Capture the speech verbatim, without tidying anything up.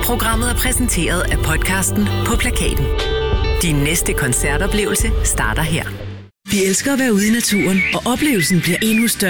Programmet er præsenteret af podcasten På Plakaten. Din næste koncertoplevelse starter her. Vi elsker at være ude i naturen, og oplevelsen bliver endnu større.